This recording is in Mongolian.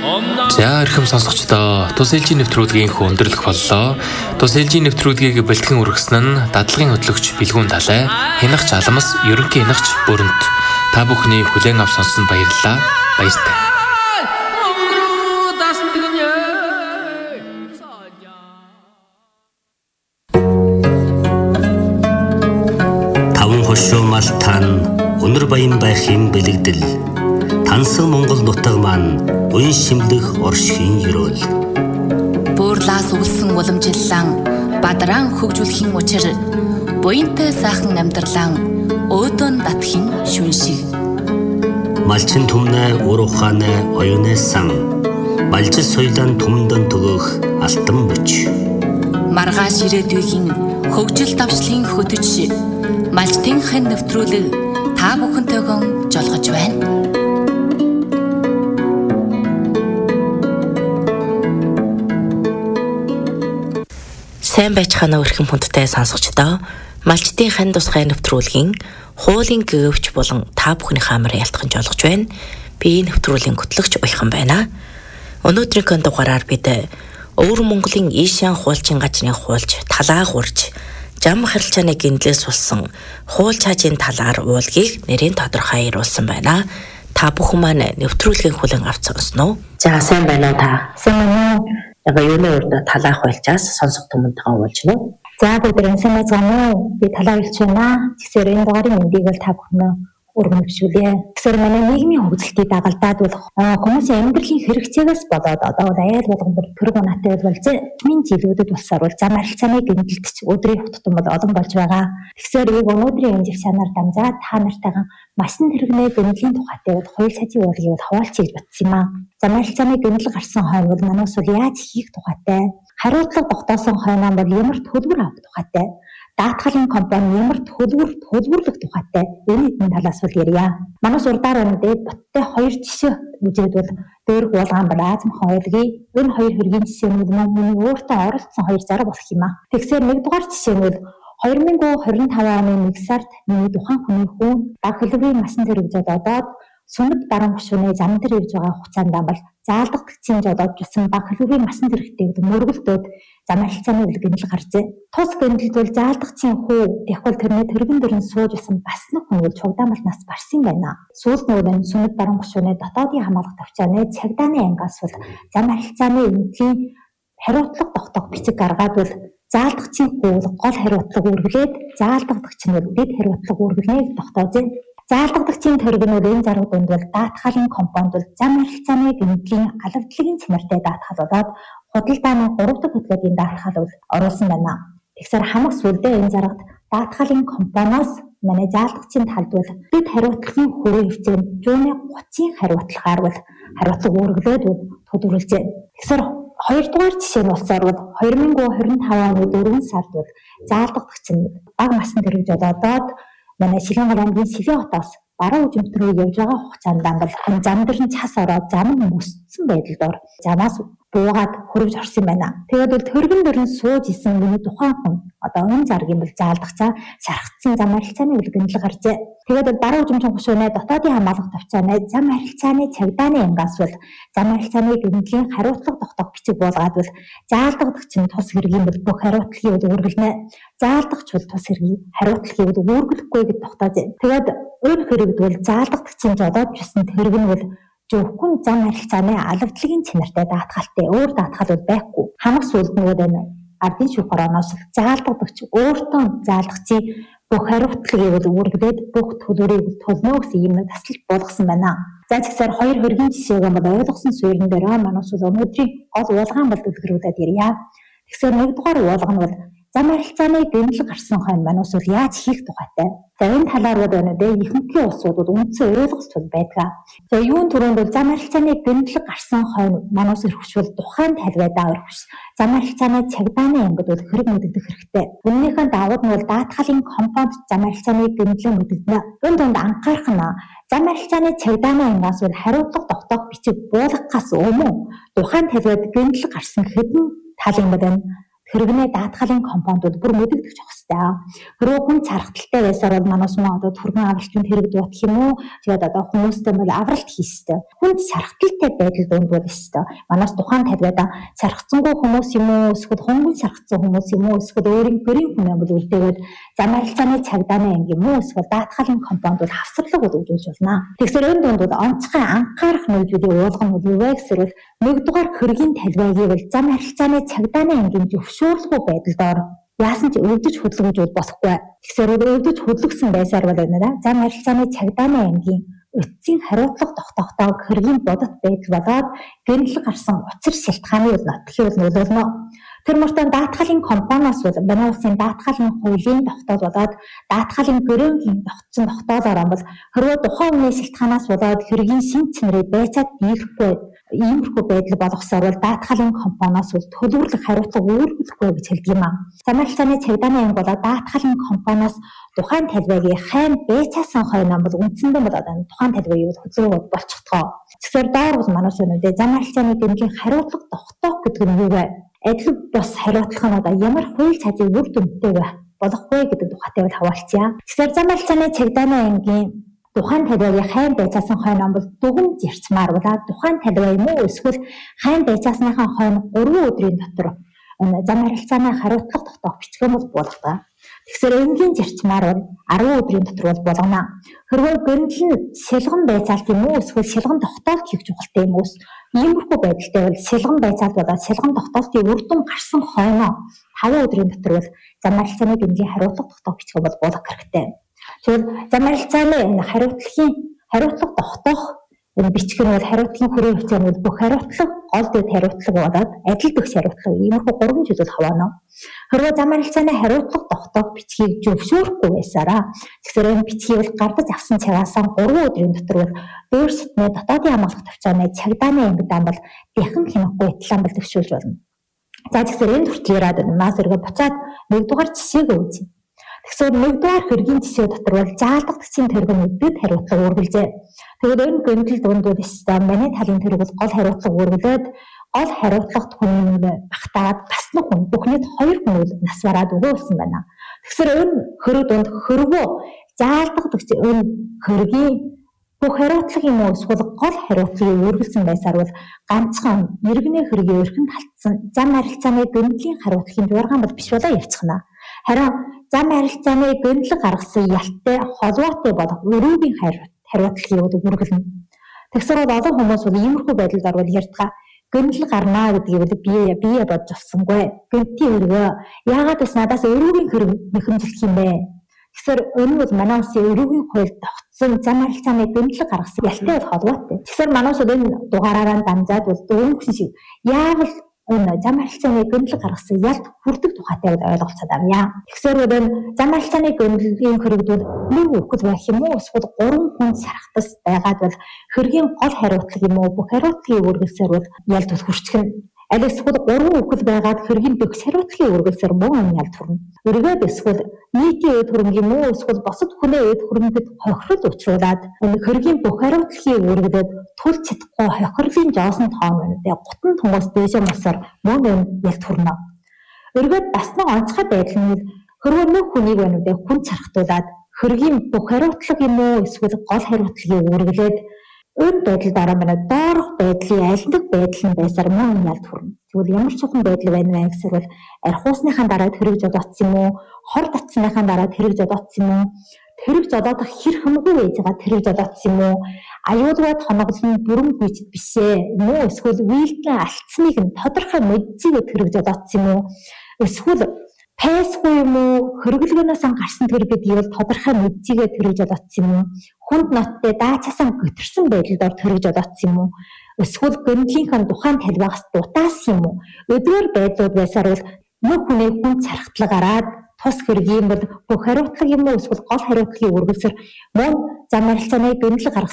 За эрхэм сонсогчдоо тус ээлжийн нэвтрүүлгийн өндөрлөх боллоо. Тус ээлжийн нэвтрүүлгийг бэлтгэн үргэсэн нь дадлагын хөтлөгч Билгүүн Далай, Хянагч Аламс, ерөнхий хянагч Бүрэнт. Та бүхний хүлээн авч сонссонд баярлалаа. Баяртай. Таван хошуу малтан өнөр баян байхын бэлэгдэл. Тансаг Монгол нутаг маань үн шимлэх оршихын ёроол. Буурлаас өвлсөн уламжиллан бадран хөгжүүлэхийн учир буянтай сайхан амьдралан өөдөн татхийн шүн шиг. Малчин түмнэ ур ухаанэ оюунэ сан. Малжил соёлын түмдэн төгөх алтан мөч. Маргааш ирээдүйн хөгжил давшлын хөтөч малчтын хэн нэвтрүүлэг та бүхэнтэйгэн жолгож байна. Сайн байцгаана өрхөн хүндтэй сонсогчдоо. Малчтын хэн тусгай нэвтрүүлгийн хуулийн гөвч болон та бүхний хамрын ялтхан жолгож байна. Би нэвтрүүлгийн хөтлөгч Уйхан байна. Өнөөдрийн дугаараар бид Өвөр Монголын Ийшан хуулчин гажны хуулч талаа гурж зам харилцааны гиндлээс болсон хууль цаажийн талаар уулгийг нэрийн тодорхой харуулсан байна. Та бүхэн маань нэвтрүүлгийн хүлээн авч сонсноо. За сайн байна уу та? Сайн байна уу? Яг юуны урд талаах байлчаас сонсох түмэнтэйгээ уулж байна. За бүгдээ сайн байна уу? Би талаа хэлж байна. Тэгэхээр энэ дугаарыг мэндийг бол та бүхэн өргөмжшүүлээ. Тэгэхээр манай нийгмийн хөгжилтийг дагалдаад бол хүмүүсийн амьдралын хэрэгцээгээс болоод одоо айл болгон төрөг унаатай болж минь жилүүдэд болсоор бол зам харилцааны гэмтэлт ч өдрийн хутган бол олон болж байгаа. Тэгэхээр яг өнөөдрийн энэ жив санаар дамжаад та нартайгаа масан тэрэгнээ гэмтлийн тухайтай бол хууль цаазын уулгийг бол хаваалч хийж батсан юм аа. Зам харилцааны гэмтэл гарсан хойно бол манайс бол яаж хийх тухайтай, хариуцлага тогтоосон хойно бол ямар төлбөр авах тухайтай, даатгалын компани ямар төлбөрлөх тухайтай энэ талаас бол ярья. Манайс урдаар өнөдөө боттой хоёр жишээ үзээд бол дөрөв уулгаан баазм хоёргийн энэ хоёр хэргийн жишээ нь миний өөртөө оролцсон хоёр зарга болох юм аа. Тэгэхээр нэгдүгээр жишээ нь бол 2025 оны 1 сард миний тухайн хүний хүн баг хэлбэрийн масан тэрэгжээд одоод сүнэт баруун гушууны зам дээр ирж байгаа хугацаанд бол заалдагдчихсан жолоод жусан баг хэлбэрийн масан тэрэгтэй мөргөлдөөд зам харилцааны гэмтэл гарчээ. Тус гэмтэлд бол заалдагдсан хүү тэгвэл тэрний тэрэгэн дөрөн сууж исэн бас нэг хүн бол чугдаамал нас барсан байна. Сүүлд нь сүнэт баруун гушууны дотоодын хамгаалах тавчааны цагдааны ангаас бол зам харилцааны эмнэлгийн хариуцлага тогтоох бичиг гаргаад бол заалдагчийн хүү гол хариуцлага үргэлээд заалдагдагч нь дэд хариуцлага үргэлнэ тогтоожээ. Заалдагдагчийн төрөг нь энэ заргууд донд бол даатгалын компанид бол зам харилцааны гэмтлийн алавдлагын чанартай даатгал болоод худалдааны 3 дахь хөтөлбөрийн даатгал бол оруулсан байна. Тэгэхээр хамаг сүлдээ энэ заргад даатгалын компаниас манай заалдагчийн талд бол дэд хариуцлагын хүрээ хэмжээнд жууны 30-ийн хариуцлагаар бол хариуцлага үргэлээд төлөвлөжээ. Тэгэхээр хоёрдугаар жишээ нь болсоор бол 2025 оны 4 сард бол заалдагдагч нь баг масан тэрэгж болоод манай Шилэнгол аймгийн Сэвэн хотоос баруун үзэмт рүү явж байгаа хугацаанд бол зам дээр нь цас ороод зам нь мөсцсөн байдалд замаас буугаад хөрвж орсон юм байна. Тэгээд бол төргөн дөрөн сууж исэн миний тухайн хүн одоо энэ заргийн бол заалдагчаа шархацсан зам харилцааны гэмтэл гарчээ. Тэгээд бол баруун үзэмжин гушууны дотоодын хамгаалах тавчааны зам харилцааны цагдааны ангаас бол зам харилцааны гэмтлийн хариуцлага тогтоох бичиг буулгаад бол заалдагч нь тус хэргийн бол бүх хариуцлагыг үргэлнэ. Заалдагч бол тус хэргийн хариуцлагыг үргэлэхгүй гэж тогтоожээ. Тэгээд өөр хэрэгд бол заалдагчийн жолоод жисэн тэрэг нь бол зөвхөн зам харилцааны алавдлагын чанартай даатгалтай өөр даатгал бол байхгүй. Хамаг сүлд нөгөө энэ ардын шүүх орооноос заалдагч өөртөө заалдагчийн бүх хариуцлагыг үргэлээд бүх төлбөрийг төлнө гэсэн юм тасалж болгосон байна. За тэгэхээр хоёр хэргийн жишээг бол ойлгосон суурин дээр манайс өнөөдрийн гол уулгаан бол дэлгэрүүлээд ирье. Тэгэхээр нэгдүгээр уулга нь бол зам харилцааны гэмтэл гарсан хойно манайс бол яаж хийх тухайтай. За энэ талаар бол өнөөдөр ихэнхийн улсуудад үндсэн ойлголт байдаг. За юун түрүүнд бол зам харилцааны гэмтэл гарсан хойно манайс өргөшвөл тухайн талбайдаа өргөш. Зам харилцааны цагдааны ангид бол хэрэг мэдэгдэх хэрэгтэй. Үүнийхэн даваад нь бол даатгалын компанид зам харилцааны гэмтлэн мэдэгдэнэ. Үүнд анхаарах нь зам харилцааны цагдааны ангаас бол хариуцлага тогтоох бичиг буулгахаас өмнө тухайн талбайд гэмтэл гарсан хэдэн тал юм байна. хэрэгнээ даатгалын компонентууд бүр мэдэгдэж явах хэрэгтэй. Хэрвээ хүн чархталтай байсаар бол манайс мөн одоо түргэн авралтын хэрэг дуутах юм уу? Тэгээд одоо хүмүүстэй бол авралт хийх хэрэгтэй. Хүнд чархталтай байдал дундвал хэрэгтэй. Манайс тухайн талбайда чархцсангүй хүмүүс юм уу? Эсвэл хөнгөн чархцсан хүмүүс юм уу? Эсвэл өөрийн гэрийн хүн бол үлдээгээд зам арилжааны цагдааны анги юм уу? Эсвэл даатгалын компонентууд хавсарлаг үзүүлж болно. Тэгэхээр энэ дунд онцгой анхаарах нөлөөллийн уулган нь юу вэ гэвэл нэгдүгээр хэргийн талбайг бол зам арилжааны цагдааны ангийн зөвшөөрлгүй байдалд яасан ч өвдөж хөдөлгөж болохгүй. Тэгэхээр өвдөж хөдөлгсөн байсаар бол энэ зам арилжааны цагдааны ангийн эцсийн хариуцлага тогтоохтой хэргийн бодит байдал болоод гэрэл гарсан учир шалтгааны нотолхийг нөлөөлнө. Тэр мөртөө даатгалын компаниас бол манай улсын даатгалын хуулийн тогтоол болоод даатгалын гэрээгийн тогтсон тогтоолоор бол хэрвээ тухайн үеийн шалтгаанаас болоод хэргийн шин чанарыг байцаад дийлэхгүй иймэрхүү байдал болгосоор бол даатгалын компаниас бол төлөвлөх хариуцлага үүргэхгүй гэж хэлдэг юм аа. Зам арилжааны цагдааны анги болоод даатгалын компаниас тухайн талбайгийн хайн байцаасан хойно бол үндсэндээ бол тухайн талбайг хөдөлгөөн болчихдгоо. Тэгэхээр доор бол манайс өнөөдөр зам арилжааны гэмтлийн хариуцлага тогтоох гэдэг нь юу вэ? Адил бас хариуцлага нь одоо ямар хууль цаазын үр дүнтэй болохгүй гэдэг тухайтай бол хаваалцъя. Тэгэхээр зам арилжааны цагдааны ангийн тухайн талбайгийн хайн байцаасан хойно бол дүгэн зарчмаар болоод тухайн талбай юм уу эсвэл хайн байцаасныхаа хойно 3 өдрийн дотор зам арилжааны хариуцлага тогтоох бичгэн бол болгодог. Тэгэхээр энгийн зарчмаар бол 10 өдрийн дотор бол болгоно. Хэрвээ гэрэл нь шилгэн байцаалт юм уу эсвэл шилгэн тогтоолт хийх чухалтай юм уу? Иймэрхүү байдалтай бол шилгэн байцаалт болоод шилгэн тогтоолтын үр дүн гарсан хойно 5 өдрийн дотор бол зам арилжааны гэмтлийн хариуцлага тогтоох бичгэн бол болгох хэрэгтэй. Тэгэхээр зам арилжааны энэ хариуцлага тогтоох энэ бичгэн бол хариуцлагын хүрээ хэмжээнд бол бүх хариуцлага гол дэд хариуцлага болоод адил дэх хариуцлага иймэрхүү 3 зүйлд хаваана. Хэрвээ зам арилжааны хариуцлага тогтоох бичгийг зөвшөөрөхгүй байсараа тэгэхээр энэ бичгийг бол гардаж авсан цагаас 3 өдрийн дотор бол дөөр шатны дотоодын хамгаалах төвчөөний цагдааны ангидаа бол дахин хянахгүй итлан бэлтгэжүүлж болно. За тэгэхээр энэ хүртэл яриад нас өргө буцаад нэгдүгээр жишээг үзье. Тэгэхээр нэгдүгээр хэргийн жишээ дотор бол заалдагдсан тэргүүнүүдэд хариуцлага үргэлжээ. Тэгээд энэ гэмтэл дундууд өссөн манай талын тэрэг бол гол хариуцлага үргэлээд гол хариуцлагт хүн багтаад басна хүн бүхнийд 2 хүн нас бараад өгөөсөн байна. Тэгэхээр энэ хэрэг дунд хөрвөө заалдагдагч энэ хэргийн бүх хариуцлага юм уу эсвэл гол хариуцлагыг үргэлжсэн байсаар бол ганцхан иргэний хэргийн өрхөнд халтсан зам арилжааны гэмтлийн хариуцлагын жургаан бол биш болоо явчихна. Харин зам арилжааны гэмтэл гаргасан ялттай холбоотой болох өрөөгийн хариуцлагыг үргэлнэ. Тэгсээр бол олон хүмүүс бол иймэрхүү байдалд орвол ярьдаг гэмтэл гарнаа гэдгийг бие бодж олсонгүй. Гэмтийн өргөө яагаад бас надаас өрөөгийн хэрэг нэхэмжлэх юм бэ? Тэгэхээр энэ бол манай улсын өрөөгийн хуульд тогтсон зам арилжааны гэмтэл гаргасан ялттай бол холбоотой. Тэгэхээр манай улсад энэ дугаараараа дамжаад бол дөрвөн шиг яавал энэ зам арилжааны гэмтэл гаргасан ялт хүрдэг тухайтай ойлголцоод авъя. Тэгэхээр энэ зам арилжааны гэмтлийн хэрэгдүүд нэг үхэл байх юм уу эсвэл 3 хүн сархтас байгаад бол хэргийн гол хариуцлага юм уу бүх хариуцлагыг үргэлсээр бол ялт хүрчихнэ. Аль эсвэл 3 үхэл байгаад хэргийн бүх хариуцлагыг үргэлсээр мөн энэ ялт хүрнэ. Өргөд эсвэл нийтийн эд хөрөнгө юм уу эсвэл босод хүнээ эд хөрөнгөд хохирол учруулад энэ хэргийн бүх хариуцлагыг үргэлээд тул чадахгүй хохирлын жоосон тоон үнэтэй гутан хүмүүс дээшээ масаар мөн энэ ялт хүрнэ. Өргөд бас нэг онцгой байдал нь хэрвээ нэг хүнийг үнэтэй хүн чархтуулаад хэргийн бүх хариуцлага юм уу эсвэл гол хариуцлагыг үргэлээд энэ байдал дараа манай доорх байдлын аль нэг байдал нь байсаар мөн ялт хүрнэ. Тэгвэл ямар ч хүн байдал байна вэ гэсэр бол архиусныхаа дараа тэрэг жолоодсон юм уу? Хор татсныхаа дараа тэрэг жолоодсон юм уу? Тэрэг жолоодох хэр хэмгүй байж байгаа тэрэг жолоодсон юм уу? Аюулгүй тоноглон бүрэн гүйцэд бишээ. Мөн эсвэл вилдэн алдсныг нь тодорхой мэдчихээ тэрэг жолоодсон юм уу? Эсвэл пэсгүй юм уу? Хөргөлгөнөөс гарсан тэрэг гэдгийг бол тодорхой мэдчихээ тэрэг жолоодсон юм уу? Хүнд ноттой даачаасан гүтэрсэн байдлаар тэрэг жолоодсон юм уу? Эсвэл гэмтлийнхэн тухайн талбайгаас дутаасан юм уу? Өдрөөр байдлууд байсаар бол нэг хүний хүн чархтлаг гараад тус хэргийн бол бүх хариуцлага юм уу эсвэл гол хариуцлагыг үргэлсээр мөн зам арилжааны гэмтэл гаргасан